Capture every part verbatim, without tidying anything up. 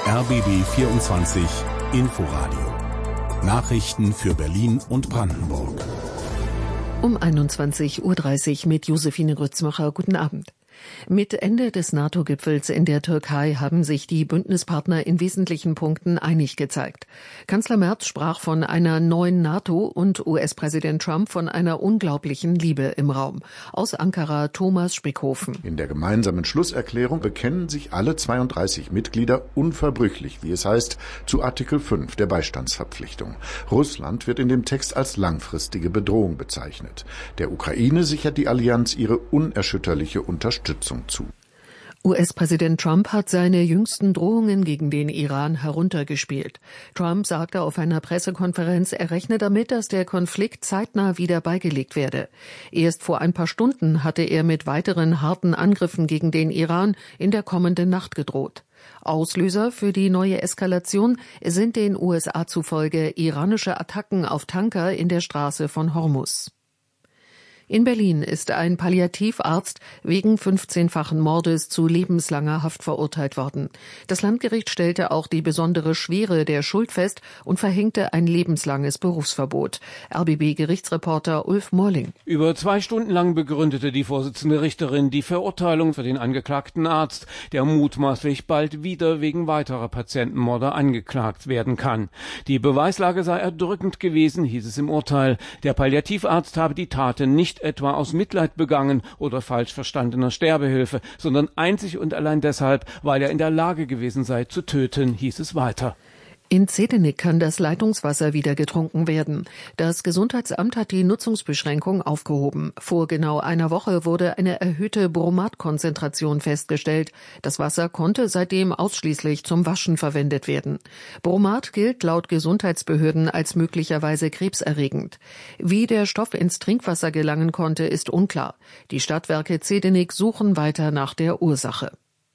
R B B vierundzwanzig Inforadio. Nachrichten für Berlin und Brandenburg. Um einundzwanzig Uhr dreißig mit Josephine Grützmacher. Guten Abend. Mit Ende des NATO-Gipfels in der Türkei haben sich die Bündnispartner in wesentlichen Punkten einig gezeigt. Kanzler Merz sprach von einer neuen NATO und U S-Präsident Trump von einer unglaublichen Liebe im Raum. Aus Ankara Thomas Spickhofen. In der gemeinsamen Schlusserklärung bekennen sich alle zweiunddreißig Mitglieder unverbrüchlich, wie es heißt, zu Artikel fünf der Beistandsverpflichtung. Russland wird in dem Text als langfristige Bedrohung bezeichnet. Der Ukraine sichert die Allianz ihre unerschütterliche Unterstützung zu. U S-Präsident Trump hat seine jüngsten Drohungen gegen den Iran heruntergespielt. Trump sagte auf einer Pressekonferenz, er rechne damit, dass der Konflikt zeitnah wieder beigelegt werde. Erst vor ein paar Stunden hatte er mit weiteren harten Angriffen gegen den Iran in der kommenden Nacht gedroht. Auslöser für die neue Eskalation sind den U S A zufolge iranische Attacken auf Tanker in der Straße von Hormuz. In Berlin ist ein Palliativarzt wegen fünfzehnfachen Mordes zu lebenslanger Haft verurteilt worden. Das Landgericht stellte auch die besondere Schwere der Schuld fest und verhängte ein lebenslanges Berufsverbot. R B B-Gerichtsreporter Ulf Morling. Über zwei Stunden lang begründete die Vorsitzende Richterin die Verurteilung für den angeklagten Arzt, der mutmaßlich bald wieder wegen weiterer Patientenmorde angeklagt werden kann. Die Beweislage sei erdrückend gewesen, hieß es im Urteil. Der Palliativarzt habe die Taten nicht etwa aus Mitleid begangen oder falsch verstandener Sterbehilfe, sondern einzig und allein deshalb, weil er in der Lage gewesen sei zu töten, hieß es weiter. In Zehdenick kann das Leitungswasser wieder getrunken werden. Das Gesundheitsamt hat die Nutzungsbeschränkung aufgehoben. Vor genau einer Woche wurde eine erhöhte Bromatkonzentration festgestellt. Das Wasser konnte seitdem ausschließlich zum Waschen verwendet werden. Bromat gilt laut Gesundheitsbehörden als möglicherweise krebserregend. Wie der Stoff ins Trinkwasser gelangen konnte, ist unklar. Die Stadtwerke Zehdenick suchen weiter nach der Ursache.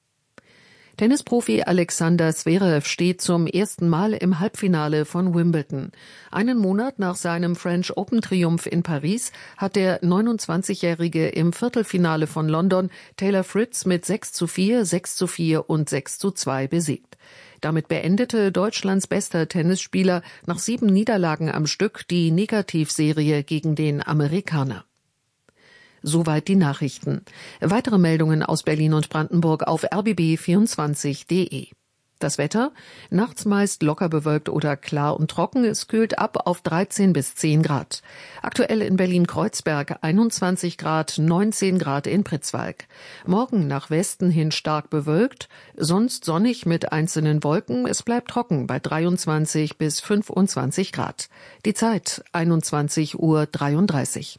Tennisprofi Alexander Zverev steht zum ersten Mal im Halbfinale von Wimbledon. Einen Monat nach seinem French Open-Triumph in Paris hat der neunundzwanzigjährige im Viertelfinale von London Taylor Fritz mit sechs zu vier, sechs zu vier und sechs zu zwei besiegt. Damit beendete Deutschlands bester Tennisspieler nach sieben Niederlagen am Stück die Negativserie gegen den Amerikaner. Soweit die Nachrichten. Weitere Meldungen aus Berlin und Brandenburg auf R B B vierundzwanzig punkt de. Das Wetter? Nachts meist locker bewölkt oder klar und trocken. Es kühlt ab auf dreizehn bis zehn Grad. Aktuell in Berlin-Kreuzberg einundzwanzig Grad, neunzehn Grad in Pritzwalk. Morgen nach Westen hin stark bewölkt, sonst sonnig mit einzelnen Wolken. Es bleibt trocken bei dreiundzwanzig bis fünfundzwanzig Grad. Die Zeit einundzwanzig Uhr dreiunddreißig.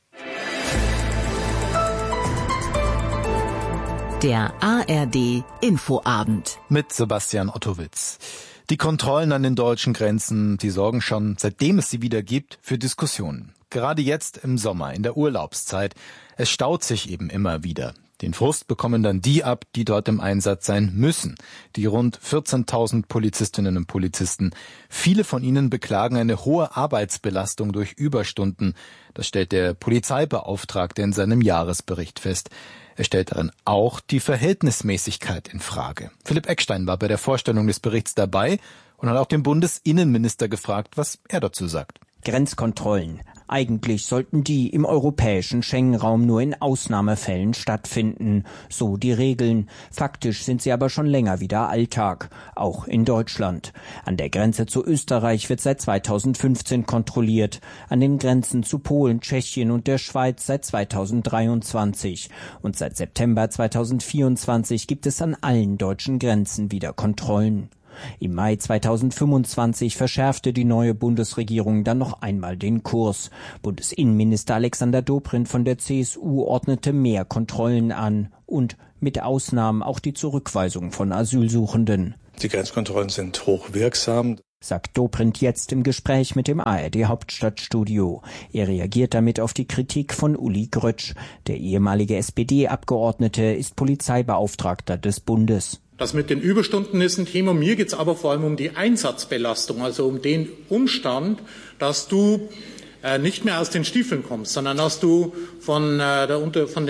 Der A R D Infoabend mit Sebastian Ottowitz. Die Kontrollen an den deutschen Grenzen, die sorgen schon, seitdem es sie wieder gibt, für Diskussionen. Gerade jetzt im Sommer, in der Urlaubszeit. Es staut sich eben immer wieder. Den Frust bekommen dann die ab, die dort im Einsatz sein müssen. Die rund vierzehntausend Polizistinnen und Polizisten. Viele von ihnen beklagen eine hohe Arbeitsbelastung durch Überstunden. Das stellt der Polizeibeauftragte in seinem Jahresbericht fest. Er stellt darin auch die Verhältnismäßigkeit in Frage. Philipp Eckstein war bei der Vorstellung des Berichts dabei und hat auch den Bundesinnenminister gefragt, was er dazu sagt. Grenzkontrollen. Eigentlich sollten die im europäischen Schengen-Raum nur in Ausnahmefällen stattfinden. So die Regeln. Faktisch sind sie aber schon länger wieder Alltag. Auch in Deutschland. An der Grenze zu Österreich wird seit zweitausendfünfzehn kontrolliert. An den Grenzen zu Polen, Tschechien und der Schweiz seit zweitausenddreiundzwanzig. Und seit September zweitausendvierundzwanzig gibt es an allen deutschen Grenzen wieder Kontrollen. Im Mai zweitausendfünfundzwanzig verschärfte die neue Bundesregierung dann noch einmal den Kurs. Bundesinnenminister Alexander Dobrindt von der C S U ordnete mehr Kontrollen an und mit Ausnahmen auch die Zurückweisung von Asylsuchenden. Die Grenzkontrollen sind hochwirksam, sagt Dobrindt jetzt im Gespräch mit dem A R D Hauptstadtstudio. Er reagiert damit auf die Kritik von Uli Grötsch. Der ehemalige S P D-Abgeordnete ist Polizeibeauftragter des Bundes. Das mit den Überstunden ist ein Thema. Mir geht es aber vor allem um die Einsatzbelastung, also um den Umstand, dass du äh, nicht mehr aus den Stiefeln kommst, sondern dass du von, äh, der, unter, von dem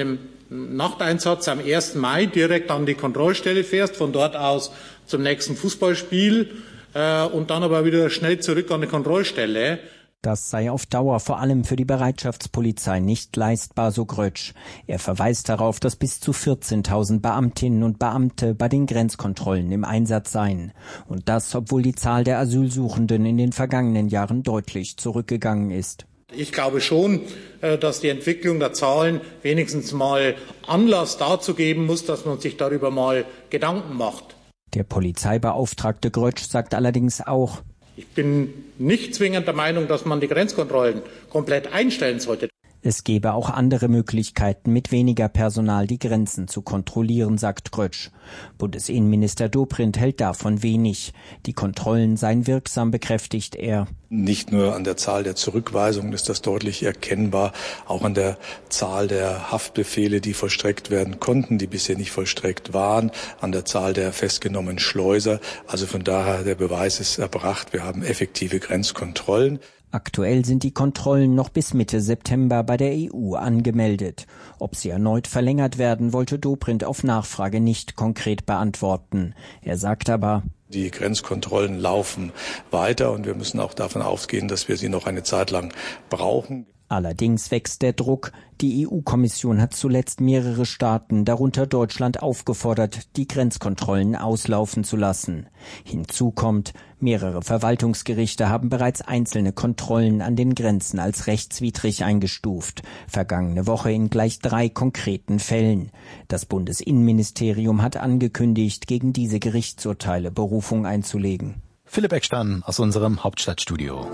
Nachteinsatz am ersten Mai direkt an die Kontrollstelle fährst, von dort aus zum nächsten Fußballspiel äh, und dann aber wieder schnell zurück an die Kontrollstelle. Das sei auf Dauer vor allem für die Bereitschaftspolizei nicht leistbar, so Grötsch. Er verweist darauf, dass bis zu vierzehntausend Beamtinnen und Beamte bei den Grenzkontrollen im Einsatz seien. Und das, obwohl die Zahl der Asylsuchenden in den vergangenen Jahren deutlich zurückgegangen ist. Ich glaube schon, dass die Entwicklung der Zahlen wenigstens mal Anlass dazu geben muss, dass man sich darüber mal Gedanken macht. Der Polizeibeauftragte Grötsch sagt allerdings auch: Ich bin nicht zwingend der Meinung, dass man die Grenzkontrollen komplett einstellen sollte. Es gäbe auch andere Möglichkeiten, mit weniger Personal die Grenzen zu kontrollieren, sagt Grötsch. Bundesinnenminister Dobrindt hält davon wenig. Die Kontrollen seien wirksam, bekräftigt er. Nicht nur an der Zahl der Zurückweisungen ist das deutlich erkennbar, auch an der Zahl der Haftbefehle, die vollstreckt werden konnten, die bisher nicht vollstreckt waren, an der Zahl der festgenommenen Schleuser. Also von daher, der Beweis ist erbracht, wir haben effektive Grenzkontrollen. Aktuell sind die Kontrollen noch bis Mitte September bei der E U angemeldet. Ob sie erneut verlängert werden, wollte Dobrindt auf Nachfrage nicht konkret beantworten. Er sagt aber: Die Grenzkontrollen laufen weiter und wir müssen auch davon ausgehen, dass wir sie noch eine Zeit lang brauchen. Allerdings wächst der Druck. Die E U-Kommission hat zuletzt mehrere Staaten, darunter Deutschland, aufgefordert, die Grenzkontrollen auslaufen zu lassen. Hinzu kommt, mehrere Verwaltungsgerichte haben bereits einzelne Kontrollen an den Grenzen als rechtswidrig eingestuft. Vergangene Woche in gleich drei konkreten Fällen. Das Bundesinnenministerium hat angekündigt, gegen diese Gerichtsurteile Berufung einzulegen. Philipp Eckstein aus unserem Hauptstadtstudio.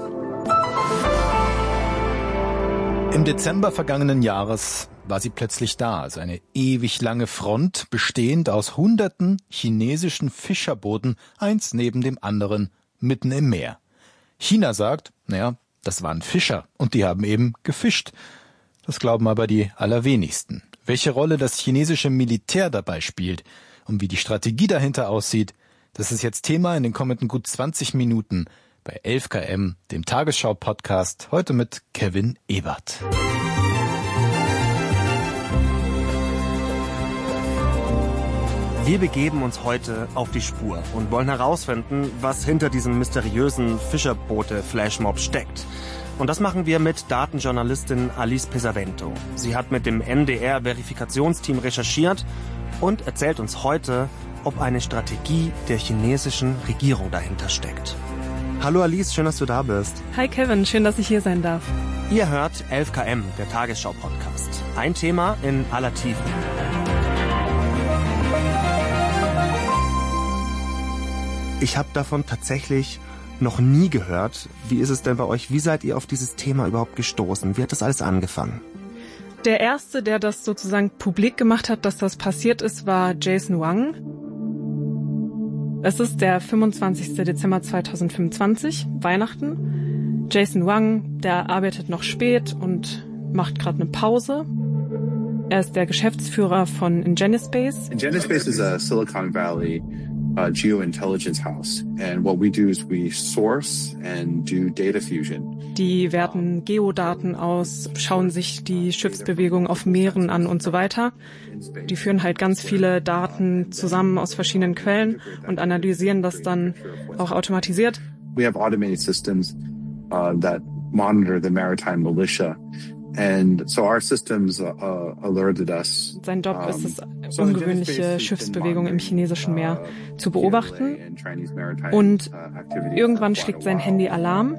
Im Dezember vergangenen Jahres war sie plötzlich da, also eine ewig lange Front, bestehend aus hunderten chinesischen Fischerbooten, eins neben dem anderen, mitten im Meer. China sagt, naja, das waren Fischer und die haben eben gefischt. Das glauben aber die allerwenigsten. Welche Rolle das chinesische Militär dabei spielt und wie die Strategie dahinter aussieht, das ist jetzt Thema in den kommenden gut zwanzig Minuten bei elf Kilometer pro Stunde, dem Tagesschau-Podcast, heute mit Kevin Ebert. Wir begeben uns heute auf die Spur und wollen herausfinden, was hinter diesem mysteriösen Fischerboote-Flashmob steckt. Und das machen wir mit Datenjournalistin Alice Pesavento. Sie hat mit dem N D R-Verifikationsteam recherchiert und erzählt uns heute, ob eine Strategie der chinesischen Regierung dahinter steckt. Hallo Alice, schön, dass du da bist. Hi Kevin, schön, dass ich hier sein darf. Ihr hört elf Kilometer pro Stunde, der Tagesschau-Podcast. Ein Thema in aller Tiefe. Ich habe davon tatsächlich noch nie gehört. Wie ist es denn bei euch? Wie seid ihr auf dieses Thema überhaupt gestoßen? Wie hat das alles angefangen? Der erste, der das sozusagen publik gemacht hat, dass das passiert ist, war Jason Wang. Es ist der fünfundzwanzigster Dezember zweitausendfünfundzwanzig, Weihnachten. Jason Wang, der arbeitet noch spät und macht gerade eine Pause. Er ist der Geschäftsführer von Ingenispace. Ingenispace is a Silicon Valley uh, geointelligence house. And what we do is we source and do data fusion. Die werten Geodaten aus, schauen sich die Schiffsbewegung auf Meeren an und so weiter. Die führen halt ganz viele Daten zusammen aus verschiedenen Quellen und analysieren das dann auch automatisiert. We have automated systems uh, that monitor the maritime militia. And so our systems uh, alerted us. Sein Job ist es, ungewöhnliche Schiffsbewegung im chinesischen Meer zu beobachten. Und irgendwann schlägt sein Handy Alarm.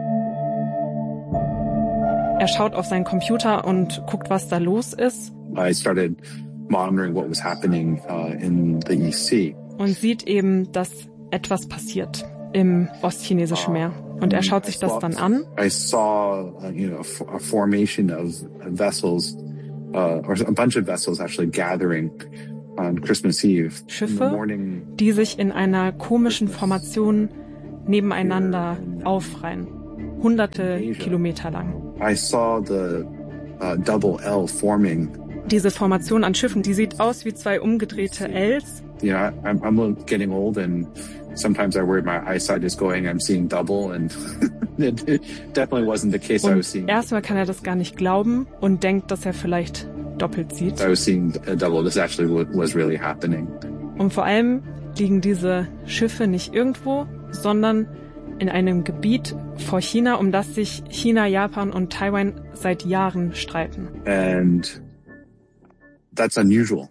Er schaut auf seinen Computer und guckt, was da los ist. I started monitoring what was happening uh, in the East Sea. Und sieht eben, dass etwas passiert im ostchinesischen Meer. Und er schaut sich das dann an. I saw, uh, you know, a formation of vessels, uh, or a bunch of vessels actually gathering on Christmas Eve. Schiffe, die sich in einer komischen Formation nebeneinander aufreihen. Hunderte Kilometer lang. I saw the uh, double L forming. Diese Formation an Schiffen, die sieht aus wie zwei umgedrehte Ls. Yeah, I'm, I'm getting old and sometimes I worry my eyesight is going, I'm seeing double and it definitely wasn't the case I was seeing. Erstmal kann er das gar nicht glauben und denkt, dass er vielleicht doppelt sieht. I was seeing double. This actually was really happening. Und vor allem liegen diese Schiffe nicht irgendwo, sondern in einem Gebiet vor China, um das sich China, Japan und Taiwan seit Jahren streiten. And that's unusual.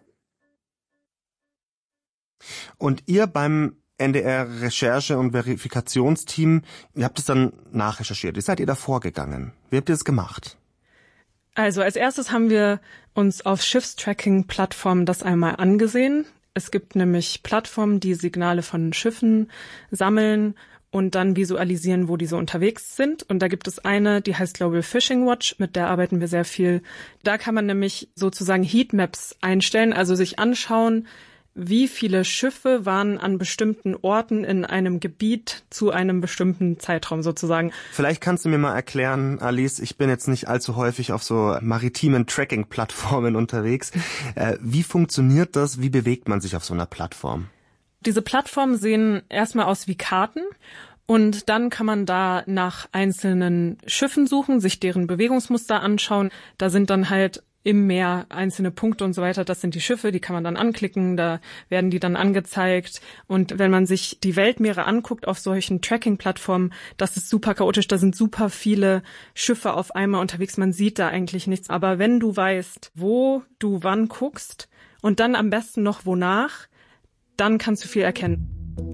Und ihr beim N D R-Recherche- und Verifikationsteam, ihr habt es dann nachrecherchiert. Wie seid ihr da vorgegangen? Wie habt ihr es gemacht? Also als erstes haben wir uns auf Schiffstracking-Plattformen das einmal angesehen. Es gibt nämlich Plattformen, die Signale von Schiffen sammeln und dann visualisieren, wo die so unterwegs sind. Und da gibt es eine, die heißt Global Fishing Watch, mit der arbeiten wir sehr viel. Da kann man nämlich sozusagen Heatmaps einstellen, also sich anschauen, wie viele Schiffe waren an bestimmten Orten in einem Gebiet zu einem bestimmten Zeitraum sozusagen. Vielleicht kannst du mir mal erklären, Alice, ich bin jetzt nicht allzu häufig auf so maritimen Tracking-Plattformen unterwegs. Äh, wie funktioniert das? Wie bewegt man sich auf so einer Plattform? Diese Plattformen sehen erstmal aus wie Karten. Und dann kann man da nach einzelnen Schiffen suchen, sich deren Bewegungsmuster anschauen. Da sind dann halt im Meer einzelne Punkte und so weiter. Das sind die Schiffe, die kann man dann anklicken, da werden die dann angezeigt. Und wenn man sich die Weltmeere anguckt auf solchen Tracking-Plattformen, das ist super chaotisch, da sind super viele Schiffe auf einmal unterwegs, man sieht da eigentlich nichts. Aber wenn du weißt, wo du wann guckst und dann am besten noch wonach, dann kannst du viel erkennen.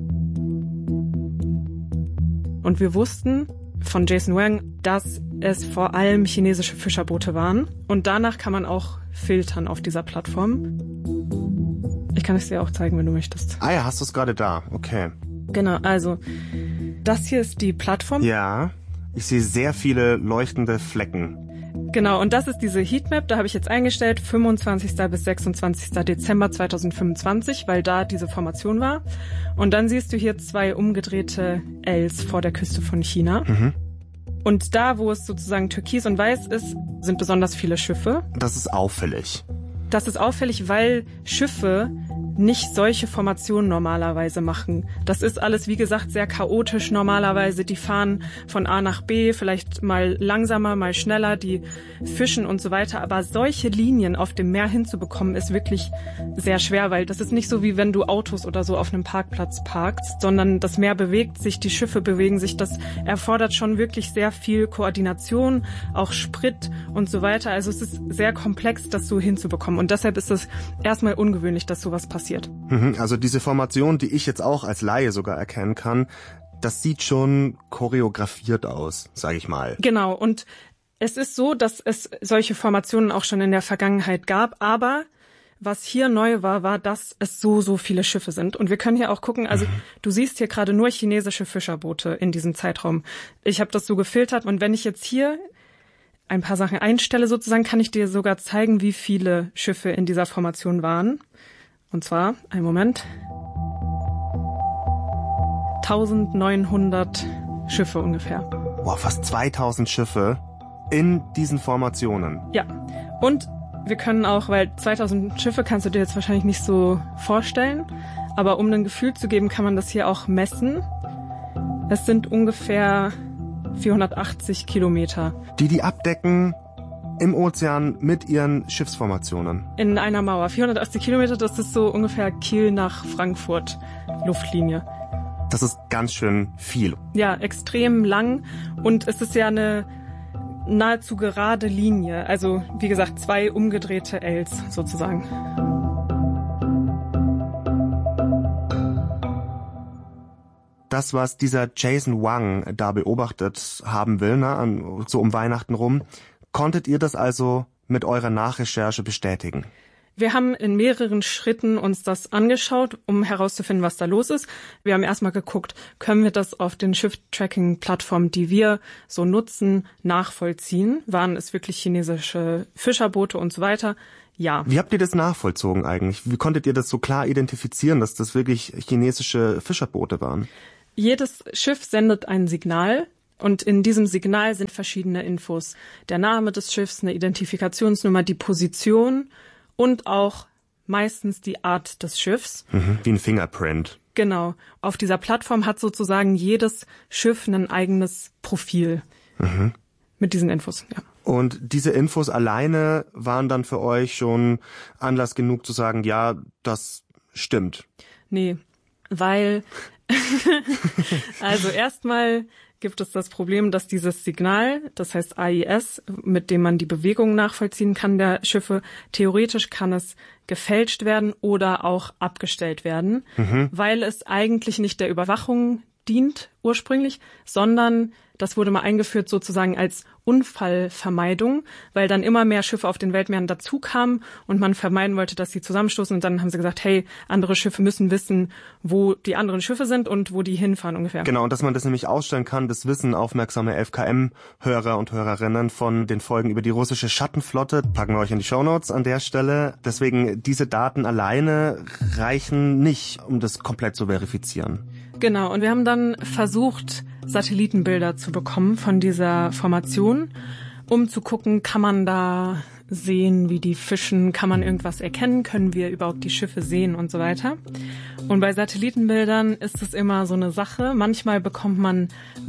Und wir wussten von Jason Wang, dass es vor allem chinesische Fischerboote waren. Und danach kann man auch filtern auf dieser Plattform. Ich kann es dir auch zeigen, wenn du möchtest. Ah ja, hast du es gerade da. Okay. Genau, also das hier ist die Plattform. Ja, ich sehe sehr viele leuchtende Flecken. Genau, und das ist diese Heatmap, da habe ich jetzt eingestellt, fünfundzwanzigsten bis sechsundzwanzigsten Dezember zweitausendfünfundzwanzig, weil da diese Formation war. Und dann siehst du hier zwei umgedrehte Ls vor der Küste von China. Mhm. Und da, wo es sozusagen türkis und weiß ist, sind besonders viele Schiffe. Das ist auffällig. Das ist auffällig, weil Schiffe nicht solche Formationen normalerweise machen. Das ist alles, wie gesagt, sehr chaotisch normalerweise. Die fahren von A nach B, vielleicht mal langsamer, mal schneller, die fischen und so weiter. Aber solche Linien auf dem Meer hinzubekommen, ist wirklich sehr schwer, weil das ist nicht so, wie wenn du Autos oder so auf einem Parkplatz parkst, sondern das Meer bewegt sich, die Schiffe bewegen sich. Das erfordert schon wirklich sehr viel Koordination, auch Sprit und so weiter. Also es ist sehr komplex, das so hinzubekommen. Und deshalb ist es erstmal ungewöhnlich, dass sowas passiert. Also diese Formation, die ich jetzt auch als Laie sogar erkennen kann, das sieht schon choreografiert aus, sage ich mal. Genau, und es ist so, dass es solche Formationen auch schon in der Vergangenheit gab, aber was hier neu war, war, dass es so, so viele Schiffe sind. Und wir können hier auch gucken, also mhm. du siehst hier gerade nur chinesische Fischerboote in diesem Zeitraum. Ich habe das so gefiltert und wenn ich jetzt hier ein paar Sachen einstelle sozusagen, kann ich dir sogar zeigen, wie viele Schiffe in dieser Formation waren. Und zwar, einen Moment, eintausendneunhundert Schiffe ungefähr. Wow, fast zweitausend Schiffe in diesen Formationen. Ja, und wir können auch, weil zweitausend Schiffe kannst du dir jetzt wahrscheinlich nicht so vorstellen, aber um ein Gefühl zu geben, kann man das hier auch messen. Es sind ungefähr vierhundertachtzig Kilometer. Die die abdecken im Ozean mit ihren Schiffsformationen. In einer Mauer. vierhundertachtzig Kilometer, das ist so ungefähr Kiel nach Frankfurt Luftlinie. Das ist ganz schön viel. Ja, extrem lang und es ist ja eine nahezu gerade Linie. Also wie gesagt, zwei umgedrehte Ls sozusagen. Das, was dieser Jason Wang da beobachtet haben will, ne, so um Weihnachten rum, konntet ihr das also mit eurer Nachrecherche bestätigen? Wir haben in mehreren Schritten uns das angeschaut, um herauszufinden, was da los ist. Wir haben erstmal geguckt, können wir das auf den Schiff-Tracking-Plattformen, die wir so nutzen, nachvollziehen? Waren es wirklich chinesische Fischerboote und so weiter? Ja. Wie habt ihr das nachvollzogen eigentlich? Wie konntet ihr das so klar identifizieren, dass das wirklich chinesische Fischerboote waren? Jedes Schiff sendet ein Signal. Und in diesem Signal sind verschiedene Infos. Der Name des Schiffs, eine Identifikationsnummer, die Position und auch meistens die Art des Schiffs. Mhm, wie ein Fingerprint. Genau. Auf dieser Plattform hat sozusagen jedes Schiff ein eigenes Profil. Mhm. Mit diesen Infos, ja. Und diese Infos alleine waren dann für euch schon Anlass genug zu sagen, ja, das stimmt. Nee, weil, also erstmal gibt es das Problem, dass dieses Signal, das heißt A I S, mit dem man die Bewegung nachvollziehen kann der Schiffe, theoretisch kann es gefälscht werden oder auch abgestellt werden, mhm. weil es eigentlich nicht der Überwachung dient ursprünglich, sondern das wurde mal eingeführt sozusagen als Unfallvermeidung, weil dann immer mehr Schiffe auf den Weltmeeren dazu kamen und man vermeiden wollte, dass sie zusammenstoßen. Und dann haben sie gesagt, hey, andere Schiffe müssen wissen, wo die anderen Schiffe sind und wo die hinfahren ungefähr. Genau, und dass man das nämlich ausstellen kann, das wissen aufmerksame F K M-Hörer und Hörerinnen von den Folgen über die russische Schattenflotte. Packen wir euch in die Shownotes an der Stelle. Deswegen, diese Daten alleine reichen nicht, um das komplett zu verifizieren. Genau, und wir haben dann versucht, Satellitenbilder zu bekommen von dieser Formation, um zu gucken, kann man da sehen, wie die fischen, kann man irgendwas erkennen, können wir überhaupt die Schiffe sehen und so weiter. Und bei Satellitenbildern ist es immer so eine Sache. Manchmal bekommt man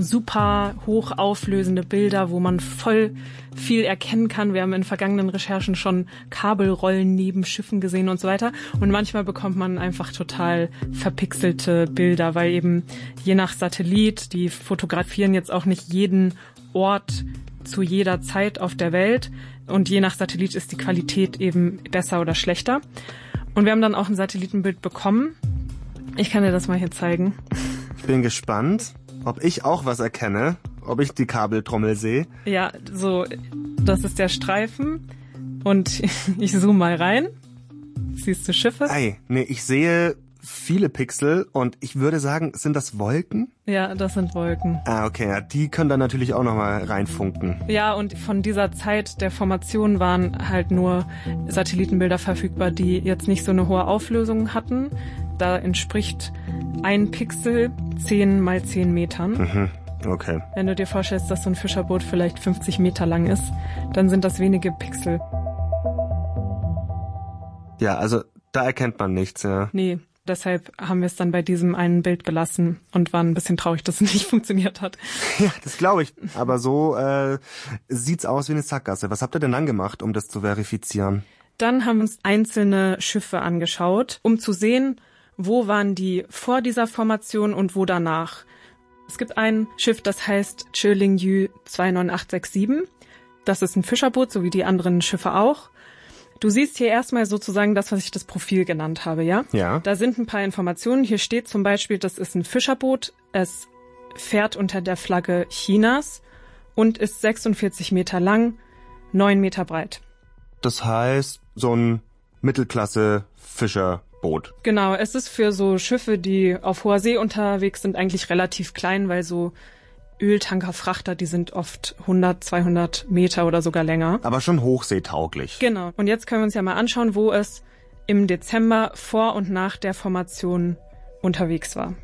super hochauflösende Bilder, wo man voll viel erkennen kann. Wir haben in vergangenen Recherchen schon Kabelrollen neben Schiffen gesehen und so weiter. Und manchmal bekommt man einfach total verpixelte Bilder, weil eben je nach Satellit, die fotografieren jetzt auch nicht jeden Ort zu jeder Zeit auf der Welt. Und je nach Satellit ist die Qualität eben besser oder schlechter. Und wir haben dann auch ein Satellitenbild bekommen. Ich kann dir das mal hier zeigen. Ich bin gespannt, ob ich auch was erkenne, ob ich die Kabeltrommel sehe. Ja, so, das ist der Streifen. Und ich zoome mal rein. Siehst du Schiffe? Ei, nee, ich sehe viele Pixel und ich würde sagen, sind das Wolken? Ja, das sind Wolken. Ah, okay, ja, die können dann natürlich auch nochmal reinfunken. Ja, und von dieser Zeit der Formation waren halt nur Satellitenbilder verfügbar, die jetzt nicht so eine hohe Auflösung hatten. Da entspricht ein Pixel zehn mal zehn Metern. Mhm. Okay. Wenn du dir vorstellst, dass so ein Fischerboot vielleicht fünfzig Meter lang ist, dann sind das wenige Pixel. Ja, also da erkennt man nichts, ja. Nee. Deshalb haben wir es dann bei diesem einen Bild belassen und waren ein bisschen traurig, dass es nicht funktioniert hat. Ja, das glaube ich. Aber so äh, sieht's aus wie eine Sackgasse. Was habt ihr denn dann gemacht, um das zu verifizieren? Dann haben wir uns einzelne Schiffe angeschaut, um zu sehen, wo waren die vor dieser Formation und wo danach. Es gibt ein Schiff, das heißt Chilingyu zwei neun acht sechs sieben. Das ist ein Fischerboot, so wie die anderen Schiffe auch. Du siehst hier erstmal sozusagen das, was ich das Profil genannt habe, ja? Ja. Da sind ein paar Informationen. Hier steht zum Beispiel, das ist ein Fischerboot. Es fährt unter der Flagge Chinas und ist sechsundvierzig Meter lang, neun Meter breit. Das heißt, so ein Mittelklasse-Fischerboot. Genau, es ist für so Schiffe, die auf hoher See unterwegs sind, eigentlich relativ klein, weil so Öltankerfrachter, die sind oft hundert, zweihundert Meter oder sogar länger. Aber schon hochseetauglich. Genau. Und jetzt können wir uns ja mal anschauen, wo es im Dezember vor und nach der Formation unterwegs war.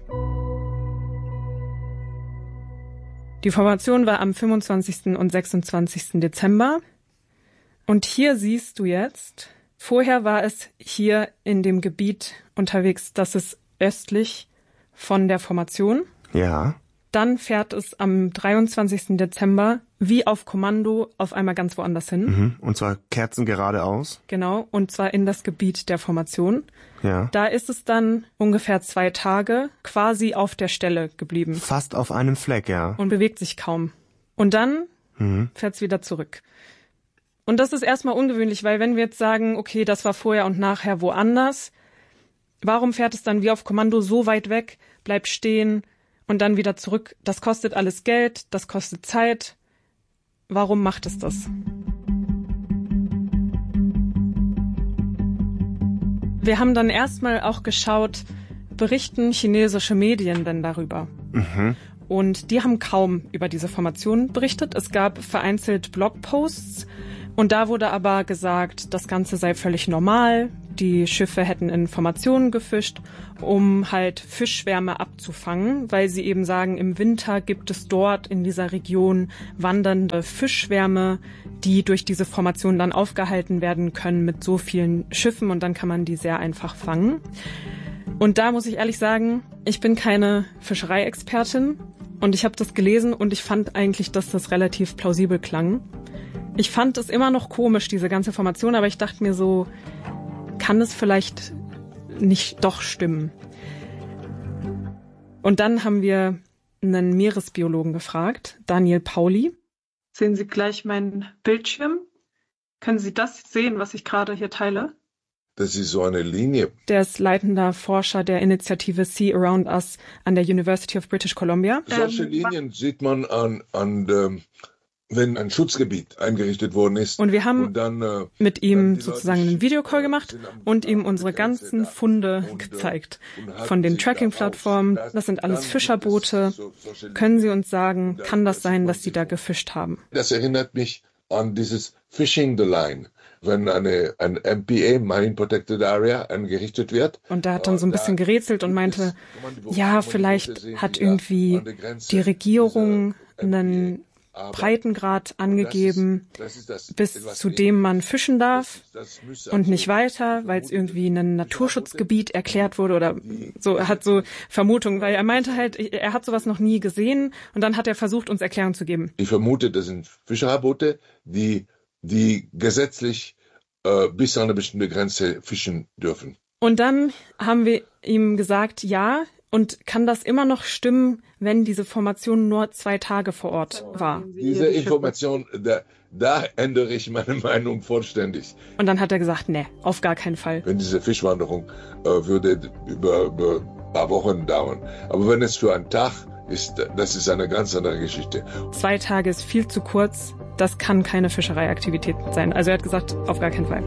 Die Formation war am fünfundzwanzigsten und sechsundzwanzigsten Dezember. Und hier siehst du jetzt, vorher war es hier in dem Gebiet unterwegs, das ist östlich von der Formation. Ja. Dann fährt es am dreiundzwanzigsten Dezember wie auf Kommando auf einmal ganz woanders hin. Mhm. Und zwar kerzengeradeaus. Genau, und zwar in das Gebiet der Formation. Ja. Da ist es dann ungefähr zwei Tage quasi auf der Stelle geblieben. Fast auf einem Fleck, ja. Und bewegt sich kaum. Und dann mhm. fährt es wieder zurück. Und das ist erstmal ungewöhnlich, weil wenn wir jetzt sagen, okay, das war vorher und nachher woanders, warum fährt es dann wie auf Kommando so weit weg, bleibt stehen und dann wieder zurück? Das kostet alles Geld, das kostet Zeit. Warum macht es das? Wir haben dann erstmal auch geschaut, berichten chinesische Medien denn darüber? Mhm. Und die haben kaum über diese Formation berichtet. Es gab vereinzelt Blogposts und da wurde aber gesagt, das Ganze sei völlig normal. Die Schiffe hätten in Formationen gefischt, um halt Fischschwärme abzufangen, weil sie eben sagen, im Winter gibt es dort in dieser Region wandernde Fischschwärme, die durch diese Formation dann aufgehalten werden können mit so vielen Schiffen und dann kann man die sehr einfach fangen. Und da muss ich ehrlich sagen, ich bin keine Fischereiexpertin und ich habe das gelesen und ich fand eigentlich, dass das relativ plausibel klang. Ich fand es immer noch komisch, diese ganze Formation, aber ich dachte mir so, kann es vielleicht nicht doch stimmen? Und dann haben wir einen Meeresbiologen gefragt, Daniel Pauli. Sehen Sie gleich meinen Bildschirm? Können Sie das sehen, was ich gerade hier teile? Das ist so eine Linie. Der ist leitender Forscher der Initiative Sea Around Us an der University of British Columbia. Solche Ähm, Linien sieht man an, an ähm, wenn ein Schutzgebiet eingerichtet worden ist. Und wir haben und dann, äh, mit ihm sozusagen einen Videocall gemacht und ihm unsere ganzen Funde gezeigt. Von den Tracking-Plattformen, das sind alles Fischerboote. Können Sie uns sagen, kann das sein, dass Sie da gefischt haben? Das erinnert mich an dieses Fishing the Line, wenn eine ein M P A, Marine Protected Area, eingerichtet wird. Und da hat dann so ein bisschen gerätselt und meinte, ja, vielleicht hat irgendwie die Regierung einen Breitengrad angegeben, bis zu dem man fischen darf und nicht weiter, weil es irgendwie ein Naturschutzgebiet erklärt wurde oder so. Er hat so Vermutungen, weil er meinte halt, er hat sowas noch nie gesehen und dann hat er versucht, uns Erklärung zu geben. Ich vermute, das sind Fischerboote, die, die gesetzlich äh, bis an eine bestimmte Grenze fischen dürfen. Und dann haben wir ihm gesagt, ja, und kann das immer noch stimmen, wenn diese Formation nur zwei Tage vor Ort war? Diese Information, da, da ändere ich meine Meinung vollständig. Und dann hat er gesagt, nee, auf gar keinen Fall. Wenn diese Fischwanderung äh, würde über, über ein paar Wochen dauern. Aber wenn es für einen Tag ist, das ist eine ganz andere Geschichte. Zwei Tage ist viel zu kurz. Das kann keine Fischereiaktivität sein. Also er hat gesagt, auf gar keinen Fall.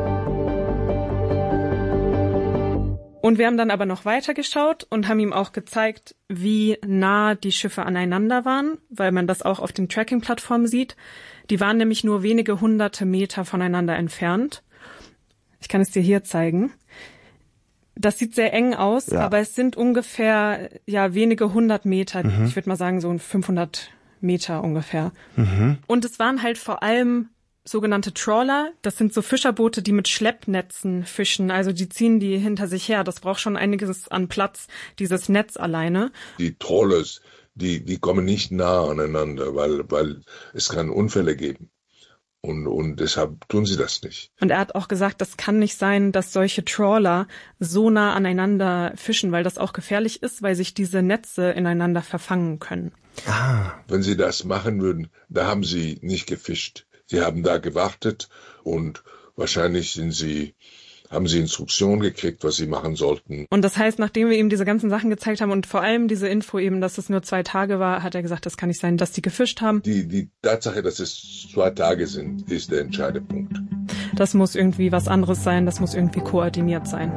Und wir haben dann aber noch weiter geschaut und haben ihm auch gezeigt, wie nah die Schiffe aneinander waren, weil man das auch auf den Tracking-Plattformen sieht. Die waren nämlich nur wenige hunderte Meter voneinander entfernt. Ich kann es dir hier zeigen. Das sieht sehr eng aus, ja. Aber es sind ungefähr ja wenige hundert Meter. Mhm. Ich würde mal sagen so fünfhundert Meter ungefähr. Mhm. Und es waren halt vor allem sogenannte Trawler, das sind so Fischerboote, die mit Schleppnetzen fischen, also die ziehen die hinter sich her. Das braucht schon einiges an Platz, dieses Netz alleine. Die Trawlers, die, die kommen nicht nah aneinander, weil, weil es kann Unfälle geben. Und, und deshalb tun sie das nicht. Und er hat auch gesagt, das kann nicht sein, dass solche Trawler so nah aneinander fischen, weil das auch gefährlich ist, weil sich diese Netze ineinander verfangen können. Ah. Wenn sie das machen würden, da haben sie nicht gefischt. Sie haben da gewartet und wahrscheinlich sind sie, haben sie Instruktionen gekriegt, was sie machen sollten. Und das heißt, nachdem wir ihm diese ganzen Sachen gezeigt haben und vor allem diese Info eben, dass es nur zwei Tage war, hat er gesagt, das kann nicht sein, dass die gefischt haben. Die, die Tatsache, dass es zwei Tage sind, ist der entscheidende Punkt. Das muss irgendwie was anderes sein, das muss irgendwie koordiniert sein.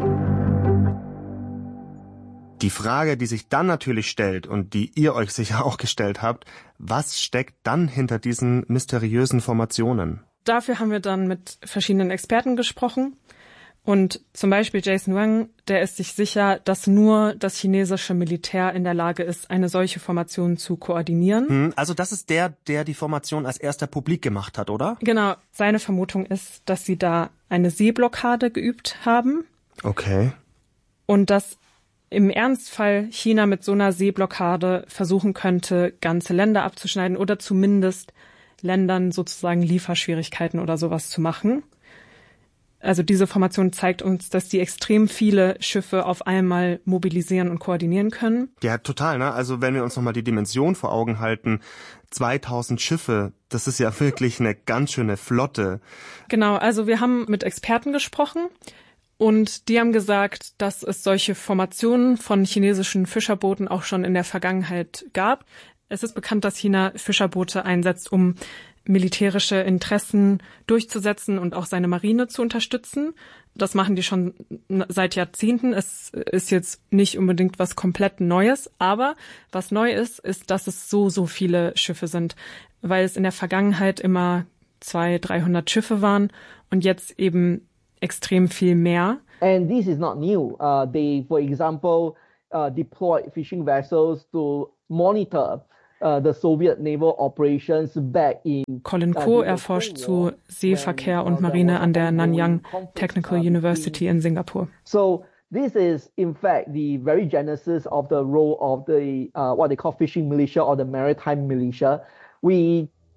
Die Frage, die sich dann natürlich stellt und die ihr euch sicher auch gestellt habt, was steckt dann hinter diesen mysteriösen Formationen? Dafür haben wir dann mit verschiedenen Experten gesprochen und zum Beispiel Jason Wang, der ist sich sicher, dass nur das chinesische Militär in der Lage ist, eine solche Formation zu koordinieren. Also das ist der, der die Formation als erster publik gemacht hat, oder? Genau, seine Vermutung ist, dass sie da eine Seeblockade geübt haben. Okay. Und dass im Ernstfall China mit so einer Seeblockade versuchen könnte, ganze Länder abzuschneiden oder zumindest Ländern sozusagen Lieferschwierigkeiten oder sowas zu machen. Also diese Formation zeigt uns, dass die extrem viele Schiffe auf einmal mobilisieren und koordinieren können. Ja, total, ne? Also wenn wir uns nochmal die Dimension vor Augen halten, zweitausend Schiffe, das ist ja wirklich eine ganz schöne Flotte. Genau, also wir haben mit Experten gesprochen. Und die haben gesagt, dass es solche Formationen von chinesischen Fischerbooten auch schon in der Vergangenheit gab. Es ist bekannt, dass China Fischerboote einsetzt, um militärische Interessen durchzusetzen und auch seine Marine zu unterstützen. Das machen die schon seit Jahrzehnten. Es ist jetzt nicht unbedingt was komplett Neues, aber was neu ist, ist, dass es so, so viele Schiffe sind, weil es in der Vergangenheit immer zweihundert, dreihundert Schiffe waren und jetzt eben extrem viel mehr. And this is not new. Uh, they, for example, uh, deployed fishing vessels to monitor uh, the Soviet naval operations back in. Colin Ko erforscht zu Seeverkehr und Marine an der Nanyang Technical University in Singapur. So this is in fact the very genesis of the role of the uh, what they call fishing militia or the maritime militia. We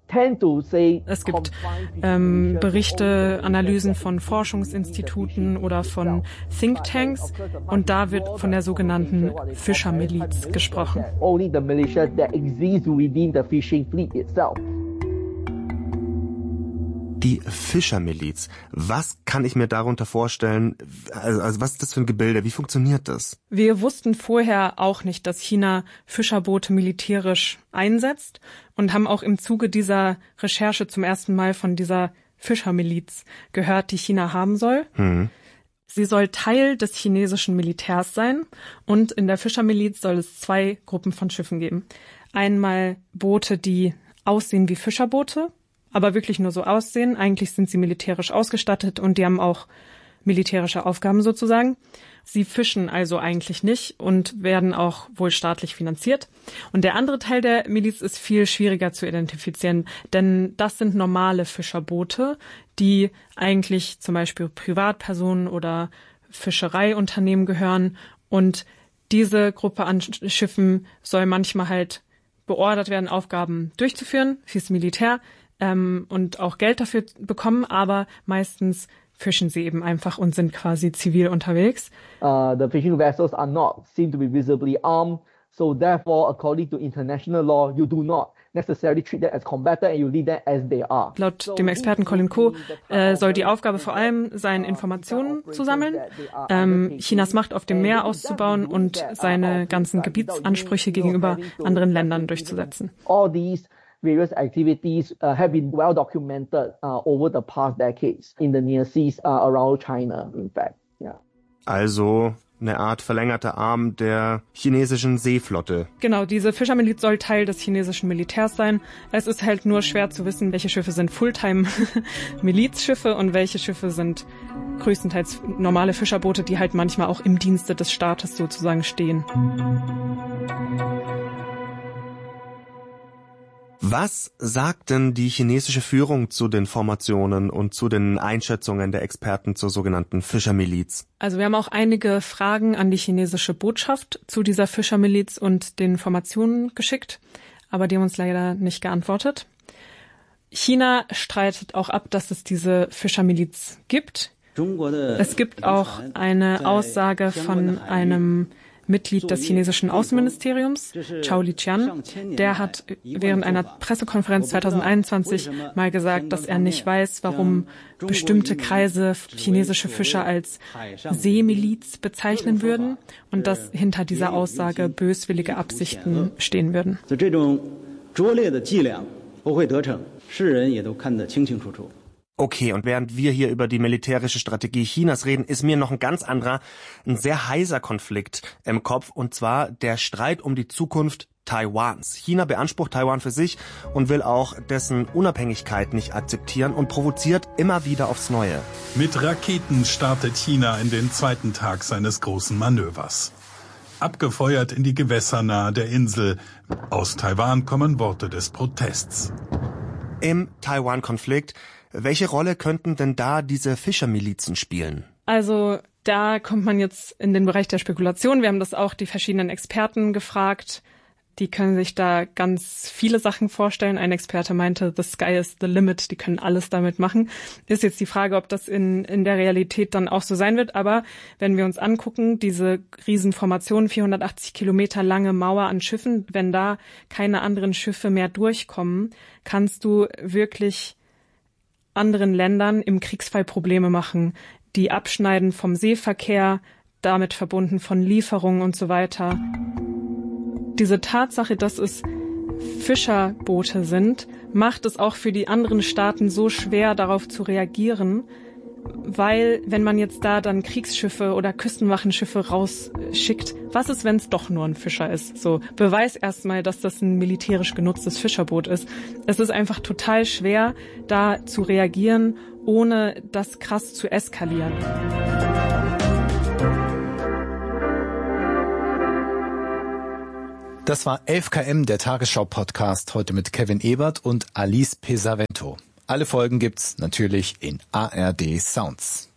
Es gibt ähm, Berichte, Analysen von Forschungsinstituten oder von Thinktanks und da wird von der sogenannten Fischermiliz gesprochen. Die Fischermiliz. Was kann ich mir darunter vorstellen? Also, also was ist das für ein Gebilde? Wie funktioniert das? Wir wussten vorher auch nicht, dass China Fischerboote militärisch einsetzt und haben auch im Zuge dieser Recherche zum ersten Mal von dieser Fischermiliz gehört, die China haben soll. Hm. Sie soll Teil des chinesischen Militärs sein und in der Fischermiliz soll es zwei Gruppen von Schiffen geben. Einmal Boote, die aussehen wie Fischerboote, aber wirklich nur so aussehen. Eigentlich sind sie militärisch ausgestattet und die haben auch militärische Aufgaben sozusagen. Sie fischen also eigentlich nicht und werden auch wohl staatlich finanziert. Und der andere Teil der Miliz ist viel schwieriger zu identifizieren, denn das sind normale Fischerboote, die eigentlich zum Beispiel Privatpersonen oder Fischereiunternehmen gehören. Und diese Gruppe an Schiffen soll manchmal halt beordert werden, Aufgaben durchzuführen fürs Militär, Ähm, und auch Geld dafür bekommen, aber meistens fischen sie eben einfach und sind quasi zivil unterwegs. Uh, the fishing vessels are not seen to be visibly armed, so therefore, according to international law, you do not necessarily treat them as combatant and you leave them as they are. Laut dem Experten Colin Ko äh, soll die Aufgabe vor allem sein, Informationen zu sammeln, ähm, Chinas Macht auf dem Meer auszubauen und seine ganzen Gebietsansprüche gegenüber anderen Ländern durchzusetzen. All these various activities uh, have been well documented uh, over the past decades in the near seas uh, around China, in fact. Yeah. Also eine Art verlängerter Arm der chinesischen Seeflotte. Genau, diese Fischermiliz soll Teil des chinesischen Militärs sein. Es ist halt nur schwer zu wissen, welche Schiffe sind Fulltime-Milizschiffe und welche Schiffe sind größtenteils normale Fischerboote, die halt manchmal auch im Dienste des Staates sozusagen stehen. Was sagt denn die chinesische Führung zu den Formationen und zu den Einschätzungen der Experten zur sogenannten Fischermiliz? Also wir haben auch einige Fragen an die chinesische Botschaft zu dieser Fischermiliz und den Formationen geschickt, aber die haben uns leider nicht geantwortet. China streitet auch ab, dass es diese Fischermiliz gibt. Es gibt auch eine Aussage von einem Mitglied des chinesischen Außenministeriums, Zhao Lijian, der hat während einer Pressekonferenz zwanzig einundzwanzig mal gesagt, dass er nicht weiß, warum bestimmte Kreise chinesische Fischer als Seemiliz bezeichnen würden und dass hinter dieser Aussage böswillige Absichten stehen würden. Okay, und während wir hier über die militärische Strategie Chinas reden, ist mir noch ein ganz anderer, ein sehr heißer Konflikt im Kopf, und zwar der Streit um die Zukunft Taiwans. China beansprucht Taiwan für sich und will auch dessen Unabhängigkeit nicht akzeptieren und provoziert immer wieder aufs Neue. Mit Raketen startet China in den zweiten Tag seines großen Manövers. Abgefeuert in die Gewässer nahe der Insel. Aus Taiwan kommen Worte des Protests. Im Taiwan-Konflikt, welche Rolle könnten denn da diese Fischermilizen spielen? Also da kommt man jetzt in den Bereich der Spekulation. Wir haben das auch die verschiedenen Experten gefragt. Die können sich da ganz viele Sachen vorstellen. Ein Experte meinte, the sky is the limit, die können alles damit machen. Ist jetzt die Frage, ob das in, in der Realität dann auch so sein wird. Aber wenn wir uns angucken, diese Riesenformation, vierhundertachtzig Kilometer lange Mauer an Schiffen, wenn da keine anderen Schiffe mehr durchkommen, kannst du wirklich anderen Ländern im Kriegsfall Probleme machen, die abschneiden vom Seeverkehr, damit verbunden von Lieferungen und so weiter. Diese Tatsache, dass es Fischerboote sind, macht es auch für die anderen Staaten so schwer, darauf zu reagieren, weil wenn man jetzt da dann Kriegsschiffe oder Küstenwachenschiffe rausschickt, was ist, wenn es doch nur ein Fischer ist? So, beweis erstmal, dass das ein militärisch genutztes Fischerboot ist. Es ist einfach total schwer, da zu reagieren, ohne das krass zu eskalieren. Das war elf Kilometer, der Tagesschau-Podcast, heute mit Kevin Ebert und Alice Pesavento. Alle Folgen gibt's natürlich in A R D Sounds.